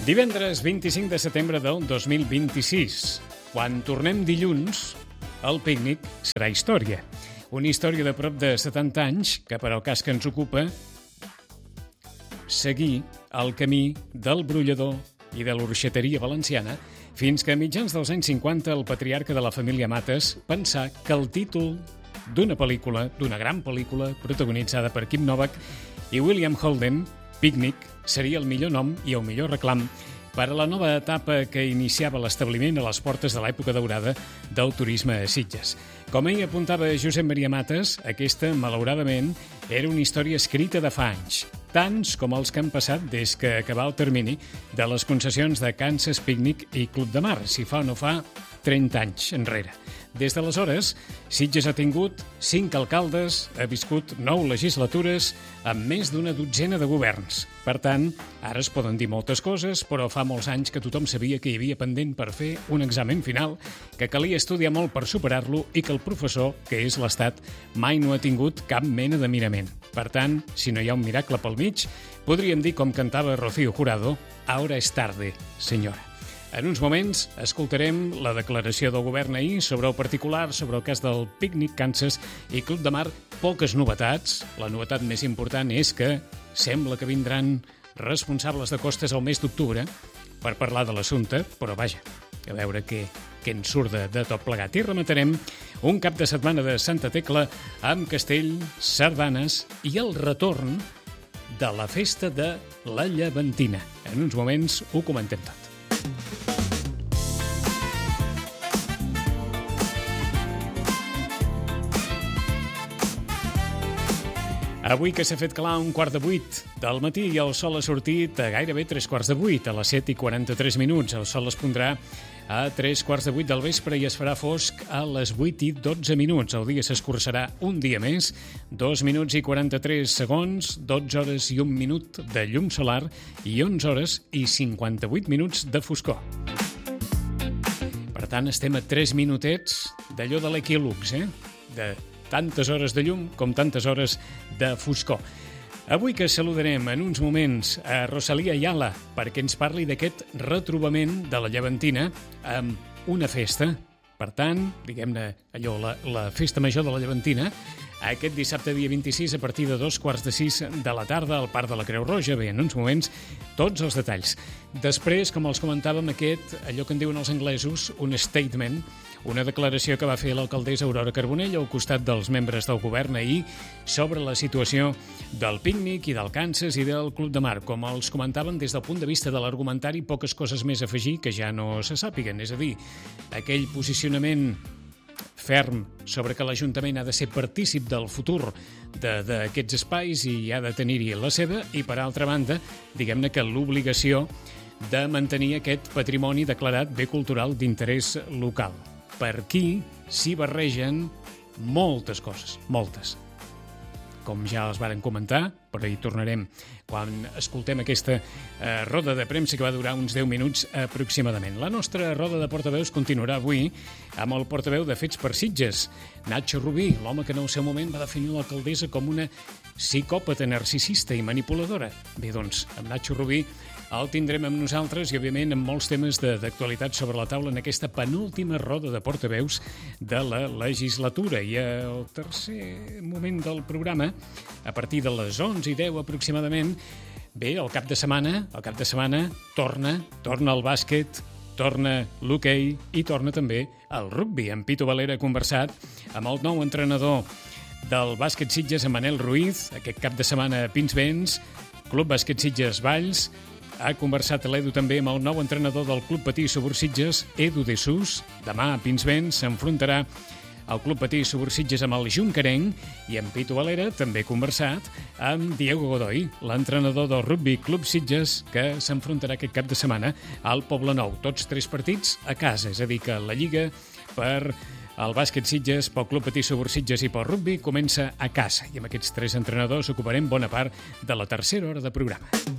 Divendres 25 de setembre del 2026. Quan tornem dilluns, el pícnic serà història. Una història de prop de 70 anys que, per al cas que ens ocupa, seguir el camí del brollador i de l'orxateria valenciana fins que a mitjans dels anys 50 el patriarca de la família Mates pensà que el títol d'una pel·lícula, d'una gran pel·lícula protagonitzada per Kim Novak i William Holden, Pícnic, seria el millor nom i el millor reclam per a la nova etapa que iniciava l'establiment a les portes de l'època daurada del turisme a Sitges. Com ell apuntava Josep Maria Mates, aquesta, malauradament, era una història escrita de fa anys, tants com els que han passat des que acabà el termini de les concessions de Kansas Pícnic i Club de Mar, si fa o no fa 30 anys enrere. Des d'aleshores, Sitges ha tingut 5 alcaldes, ha viscut 9 legislatures amb més d'una dotzena de governs. Per tant, ara es poden dir moltes coses, però fa molts anys que tothom sabia que hi havia pendent per fer un examen final, que calia estudiar molt per superar-lo i que el professor, que és l'Estat, mai no ha tingut cap mena de mirament. Per tant, si no hi ha un miracle pel mig, podríem dir com cantava Rocío Jurado, «Ahora es tarde, senyora». En uns moments escoltarem la declaració del govern ahir sobre el particular, sobre el cas del Pícnic, Kansas i Club de Mar. Poques novetats. La novetat més important és que sembla que vindran responsables de costes al mes d'octubre per parlar de l'assumpte, però vaja, a veure què ens surt de tot plegat. I rematarem un cap de setmana de Santa Tecla amb castell, sardanes i el retorn de la festa de la Llevantina. En uns moments ho comentem tot. Avui que s'ha fet clar 7:45 del matí i el sol ha sortit a gairebé 7:45, a les 7:43. El sol es pondrà a 7:45 del vespre i es farà fosc a les 8:12. El dia s'escurçarà un dia més, 2 minuts i 43 segons, 12 hores i 1 minut de llum solar i 11 hores i 58 minuts de foscor. Per tant, estem a 3 minutets d'allò de l'equílux, de tantes hores de llum com tantes hores de foscor. Avui que saludarem en uns moments a Rosalía Ayala perquè ens parli d'aquest retrobament de la Llevantina amb una festa. Per tant, diguem-ne allò, la festa major de la Llevantina, aquest dissabte dia 26 a partir de 5:45 de la tarda al Parc de la Creu Roja. Bé, en uns moments tots els detalls. Després, com els comentàvem, allò que en diuen els anglesos, un statement, una declaració que va fer l'alcaldessa Aurora Carbonell al costat dels membres del govern ahir sobre la situació del Pícnic i del Kansas i del Club de Mar. Com els comentàvem, des del punt de vista de l'argumentari, poques coses més a afegir que ja no se sàpiguen. És a dir, aquell posicionament ferm sobre que l'Ajuntament ha de ser partícip del futur d'aquests espais i ha de tenir-hi la seva, i per altra banda, diguem-ne que l'obligació de mantenir aquest patrimoni declarat bé cultural d'interès local. Per aquí s'hi barregen moltes coses, moltes. Com ja els varen comentar, però hi tornarem quan escoltem aquesta roda de premsa que va durar uns 10 minuts aproximadament. La nostra roda de portaveus continuarà avui amb el portaveu de Fets per Sitges, Nacho Rubí, l'home que en el seu moment va definir l'alcaldessa com una psicòpata narcisista i manipuladora. Bé, doncs, amb Nacho Rubí el tindrem amb nosaltres i, òbviament, amb molts temes d'actualitat sobre la taula en aquesta penúltima roda de portaveus de la legislatura. I el tercer moment del programa, a partir de les 11:10 aproximadament, bé, el cap de setmana torna el bàsquet, torna l'hoquei i torna també el rugbi. En Pitu Valera ha conversat amb el nou entrenador del bàsquet Sitges, en Manel Ruiz, aquest cap de setmana a Pinsbens, Club Bàsquet Sitges Valls. Ha conversat l'Edu també amb el nou entrenador del Club Patí Subursitges, Edu de Sus. Demà a Pinsbens s'enfrontarà el Club Patí Subursitges amb el Juncarenc, i en Pitu Valera també ha conversat amb Diego Godoy, l'entrenador del Rugby Club Sitges, que s'enfrontarà aquest cap de setmana al Poblenou. Tots 3 partits a casa, és a dir, que la Lliga per el bàsquet Sitges, pel Club Patí Subursitges i pel rugby comença a casa. I amb aquests 3 entrenadors ocuparem bona part de la tercera hora de programa.